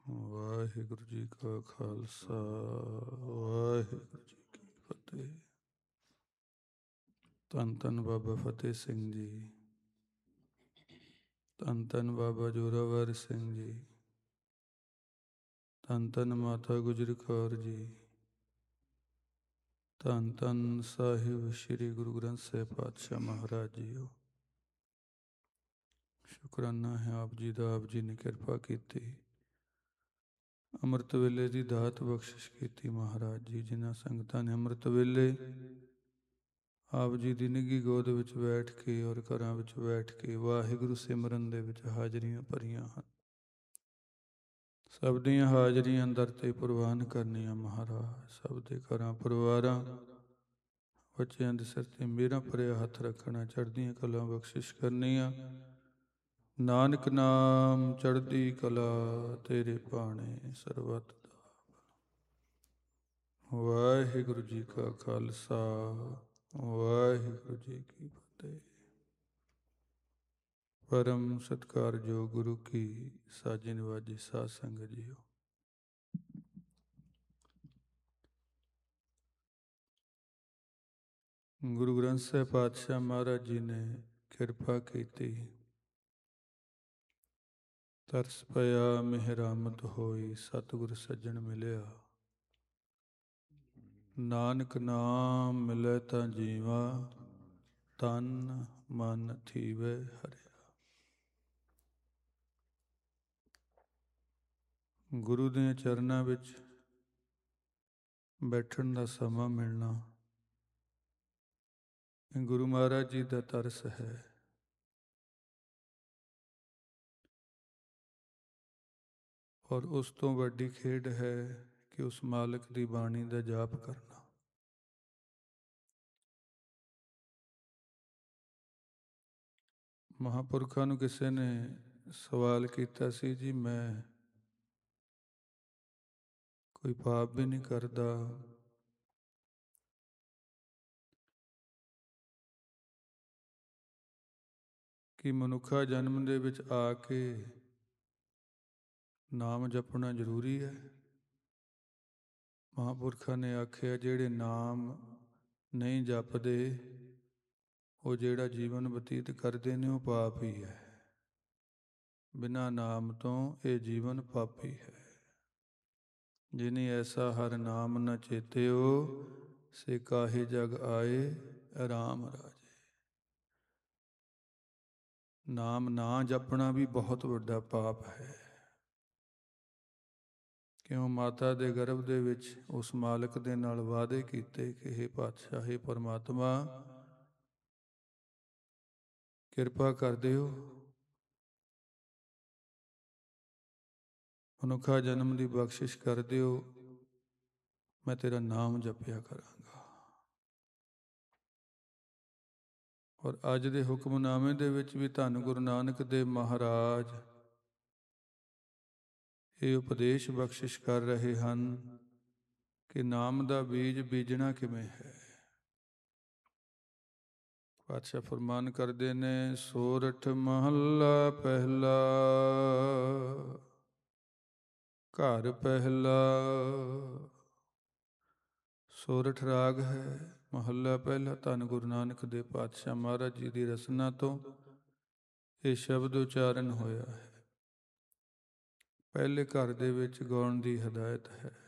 ਵਾਹਿਗੁਰੂ ਜੀ ਕਾ ਖਾਲਸਾ, ਵਾਹਿਗੁਰੂ ਜੀ ਕੀ ਫਤਿਹ। ਧੰਨ ਧੰਨ ਬਾਬਾ ਫਤਿਹ ਸਿੰਘ ਜੀ, ਧੰਨ ਧੰਨ ਬਾਬਾ ਜ਼ੋਰਾਵਰ ਸਿੰਘ ਜੀ, ਧੰਨ ਧੰਨ ਮਾਤਾ ਗੁਜਰ ਕੌਰ ਜੀ, ਧੰਨ ਧੰਨ ਸਾਹਿਬ ਸ੍ਰੀ ਗੁਰੂ ਗ੍ਰੰਥ ਸਾਹਿਬ ਪਾਤਸ਼ਾਹ ਮਹਾਰਾਜ ਜੀਓ। ਸ਼ੁਕਰਾਨਾ ਹੈ ਆਪ ਜੀ ਦਾ, ਆਪ ਜੀ ਨੇ ਕਿਰਪਾ ਕੀਤੀ, ਅੰਮ੍ਰਿਤ ਵੇਲੇ ਦੀ ਦਾਤ ਬਖਸ਼ਿਸ਼ ਕੀਤੀ। ਮਹਾਰਾਜ ਜੀ ਜਿਨ੍ਹਾਂ ਸੰਗਤਾਂ ਨੇ ਅੰਮ੍ਰਿਤ ਵੇਲੇ ਆਪ ਜੀ ਦੀ ਨਿੱਘੀ ਗੋਦ ਵਿੱਚ ਬੈਠ ਕੇ ਔਰ ਘਰਾਂ ਵਿੱਚ ਬੈਠ ਕੇ ਵਾਹਿਗੁਰੂ ਸਿਮਰਨ ਦੇ ਵਿੱਚ ਹਾਜ਼ਰੀਆਂ ਭਰੀਆਂ ਹਨ, ਸਭ ਦੀਆਂ ਹਾਜ਼ਰੀਆਂ ਦਰ ਤੇ ਪ੍ਰਵਾਨ ਕਰਨੀਆਂ। ਮਹਾਰਾਜ ਸਭ ਦੇ ਘਰਾਂ ਪਰਿਵਾਰਾਂ ਬੱਚਿਆਂ ਦੇ ਸਿਰ ਤੇ ਮੇਰਾ ਭਰਿਆ ਹੱਥ ਰੱਖਣਾ, ਚੜ੍ਹਦੀਆਂ ਕਲਾ ਬਖਸ਼ਿਸ਼ ਕਰਨੀਆਂ। ਨਾਨਕ ਨਾਮ ਚੜ੍ਹਦੀ ਕਲਾ ਤੇਰੇ ਭਾਣੇ ਸਰਬੱਤ ਦਾ। ਵਾਹਿਗੁਰੂ ਜੀ ਕਾ ਖਾਲਸਾ, ਵਾਹਿਗੁਰੂ ਜੀ ਕੀ ਫਤਿਹ। ਪਰਮ ਸਤਿਕਾਰਯੋਗ ਗੁਰੂ ਕੀ ਸਾਜੀ ਨਿਵਾਜੀ ਸਾਧ ਸੰਗਤ ਜੀਓ। ਗੁਰੂ ਗ੍ਰੰਥ ਸਾਹਿਬ ਪਾਤਸ਼ਾਹ ਮਹਾਰਾਜ ਜੀ ਨੇ ਕਿਰਪਾ ਕੀਤੀ, ਤਰਸ ਪਿਆ ਮਿਹਰਾਮਤ ਹੋਈ, ਸਤਿਗੁਰ ਸੱਜਣ ਮਿਲਿਆ। ਨਾਨਕ ਨਾਮ ਮਿਲੇ ਤਾਂ ਜੀਵਾ, ਤਨ ਮਨ ਥੀਵੇ ਹਰਿਆ। ਗੁਰੂ ਦੇ ਚਰਨਾਂ ਵਿੱਚ ਬੈਠਣ ਦਾ ਸਮਾਂ ਮਿਲਣਾ ਇਹ ਗੁਰੂ ਮਹਾਰਾਜ ਜੀ ਦਾ ਤਰਸ ਹੈ। ਔਰ ਉਸ ਤੋਂ ਵੱਡੀ ਖੇਡ ਹੈ ਕਿ ਉਸ ਮਾਲਕ ਦੀ ਬਾਣੀ ਦਾ ਜਾਪ ਕਰਨਾ। ਮਹਾਂਪੁਰਖਾਂ ਨੂੰ ਕਿਸੇ ਨੇ ਸਵਾਲ ਕੀਤਾ ਸੀ, ਜੀ ਮੈਂ ਕੋਈ ਪਾਪ ਵੀ ਨਹੀਂ ਕਰਦਾ, ਕਿ ਮਨੁੱਖਾ ਜਨਮ ਦੇ ਵਿੱਚ ਆ ਕੇ ਨਾਮ ਜਪਣਾ ਜ਼ਰੂਰੀ ਹੈ? ਮਹਾਂਪੁਰਖਾਂ ਨੇ ਆਖਿਆ, ਜਿਹੜੇ ਨਾਮ ਨਹੀਂ ਜਪਦੇ ਉਹ ਜਿਹੜਾ ਜੀਵਨ ਬਤੀਤ ਕਰਦੇ ਨੇ ਉਹ ਪਾਪ ਹੀ ਹੈ। ਬਿਨਾਂ ਨਾਮ ਤੋਂ ਇਹ ਜੀਵਨ ਪਾਪੀ ਹੈ। ਜਿਨੀ ਐਸਾ ਹਰ ਨਾਮ ਨ ਚੇਤਿਓ, ਸੇ ਕਾਹੇ ਜਗ ਆਏ ਰਾਮ ਰਾਜੇ। ਨਾਮ ਨਾ ਜਪਣਾ ਵੀ ਬਹੁਤ ਵੱਡਾ ਪਾਪ ਹੈ। ਕਿਉਂ? ਮਾਤਾ ਦੇ ਗਰਭ ਦੇ ਵਿੱਚ ਉਸ ਮਾਲਕ ਦੇ ਨਾਲ ਵਾਅਦੇ ਕੀਤੇ ਕਿ ਹੇ ਪਾਤਸ਼ਾਹ, ਹੇ ਪਰਮਾਤਮਾ, ਕਿਰਪਾ ਕਰ ਦਿਓ, ਮਨੁੱਖਾ ਜਨਮ ਦੀ ਬਖਸ਼ਿਸ਼ ਕਰ ਦਿਓ, ਮੈਂ ਤੇਰਾ ਨਾਮ ਜਪਿਆ ਕਰਾਂਗਾ। ਔਰ ਅੱਜ ਦੇ ਹੁਕਮਨਾਮੇ ਦੇ ਵਿੱਚ ਵੀ ਧੰਨ ਗੁਰੂ ਨਾਨਕ ਦੇਵ ਮਹਾਰਾਜ ਇਹ ਉਪਦੇਸ਼ ਬਖਸ਼ਿਸ਼ ਕਰ ਰਹੇ ਹਨ ਕਿ ਨਾਮ ਦਾ ਬੀਜ ਬੀਜਣਾ ਕਿਵੇਂ ਹੈ। ਪਾਤਸ਼ਾਹ ਫਰਮਾਨ ਕਰਦੇ ਨੇ, ਸੋਰਠ ਮਹੱਲਾ ਪਹਿਲਾ, ਘਰ ਪਹਿਲਾ। ਸੋਰਠ ਰਾਗ ਹੈ, ਮਹੱਲਾ ਪਹਿਲਾ। ਧੰਨ ਗੁਰੂ ਨਾਨਕ ਦੇਵ ਪਾਤਸ਼ਾਹ ਮਹਾਰਾਜ ਜੀ ਦੀ ਰਸਨਾ ਤੋਂ ਇਹ ਸ਼ਬਦ ਉਚਾਰਨ ਹੋਇਆ ਹੈ। ਪਹਿਲੇ ਘਰ ਦੇ ਵਿੱਚ ਗਾਉਣ ਦੀ ਹਦਾਇਤ ਹੈ।